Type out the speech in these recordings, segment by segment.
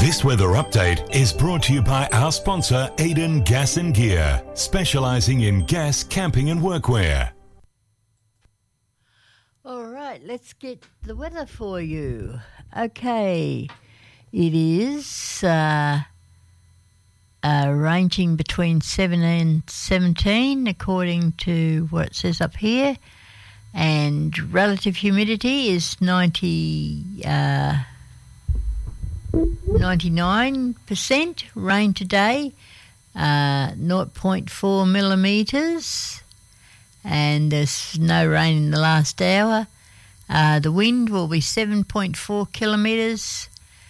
This weather update is brought to you by our sponsor, Eden Gas and Gear, specialising in gas, camping and workwear. All right, let's get the weather for you. Okay, it is ranging between 7 and 17 according to what it says up here, and relative humidity is 99%. Rain today, 0.4 millimetres, and there's no rain in the last hour. The wind will be 7.4 kilometres.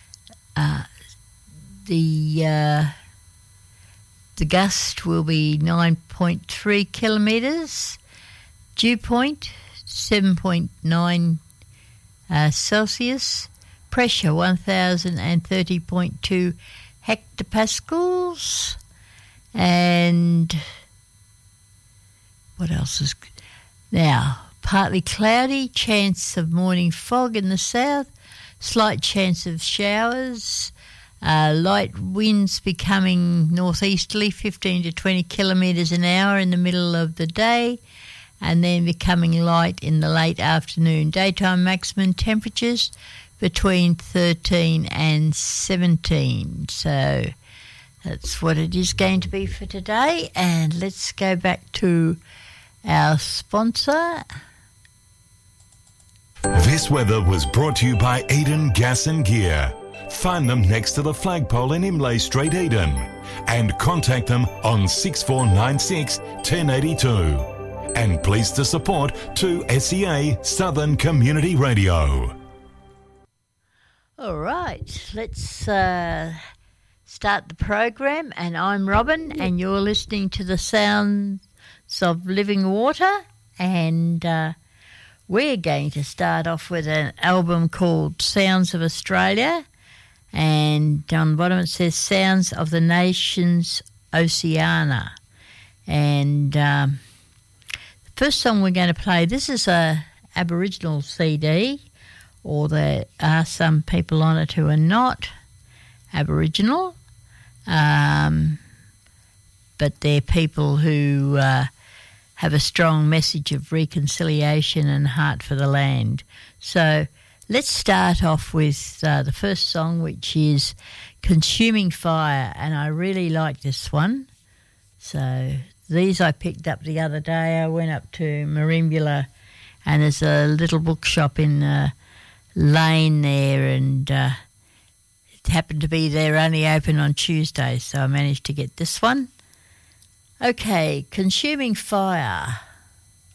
The gust will be 9.3 kilometres. Dew point 7.9 Celsius. Pressure 1030.2 hectopascals. And what else is now? Partly cloudy, chance of morning fog in the south, slight chance of showers, light winds becoming northeasterly, 15 to 20 kilometres an hour in the middle of the day, and then becoming light in the late afternoon. Daytime maximum temperatures between 13 and 17. So that's what it is going to be for today. And let's go back to our sponsor. This weather was brought to you by Eden Gas and Gear. Find them next to the flagpole in Imlay Street, Eden, and contact them on 6496 1082. And pleased to support 2SEA Southern Community Radio. All right, let's start the program, and I'm Robin, and you're listening to the Sounds of Living Water, and we're going to start off with an album called Sounds of Australia, and on the bottom it says Sounds of the Nations Oceania. And the first song we're going to play, this is a Aboriginal CD, or there are some people on it who are not Aboriginal, but they're people who have a strong message of reconciliation and heart for the land. So let's start off with the first song, which is Consuming Fire, and I really like this one. So these I picked up the other day. I went up to Merimbula, and there's a little bookshop in lane there, and it happened to be they're only open on Tuesdays, so I managed to get this one. Okay, Consuming Fire.